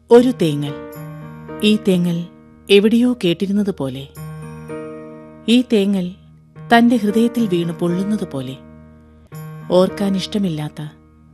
ഒരു തേങ്ങൽ. ഈ തേങ്ങൽ എവിടെയോ കേട്ടിരുന്നതുപോലെ. ഈ തേങ്ങൽ തന്റെ ഹൃദയത്തിൽ വീണു പൊള്ളുന്നതുപോലെ. ഓർക്കാൻ ഇഷ്ടമില്ലാത്ത